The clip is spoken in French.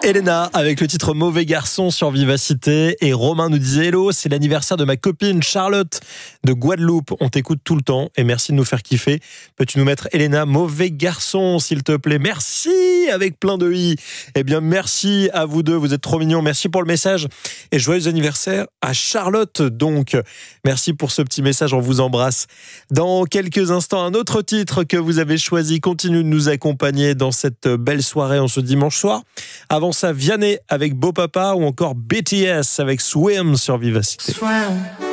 Elena avec le titre Mauvais garçon sur Vivacité, et Romain nous disait hello, c'est l'anniversaire de ma copine Charlotte de Guadeloupe, on t'écoute tout le temps et merci de nous faire kiffer. Peux-tu nous mettre Elena Mauvais garçon s'il te plaît? Merci avec plein de i. Eh bien merci à vous deux, vous êtes trop mignons, merci pour le message et joyeux anniversaire à Charlotte. Donc merci pour ce petit message, on vous embrasse. Dans quelques instants, un autre titre que vous avez choisi continue de nous accompagner dans cette belle soirée en ce dimanche soir. Avant ça, Vianney avec Beau Papa ou encore BTS avec Swim sur Vivacité. Swim.